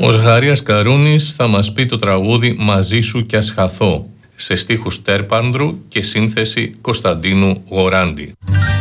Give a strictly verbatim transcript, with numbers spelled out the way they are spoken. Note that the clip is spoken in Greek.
Ο Ζαχαρίας Καρούνης θα μας πει το τραγούδι «Μαζί σου κι ας χαθώ», σε στίχους Τέρπανδρου και σύνθεση Κωνσταντίνου Γοράντη.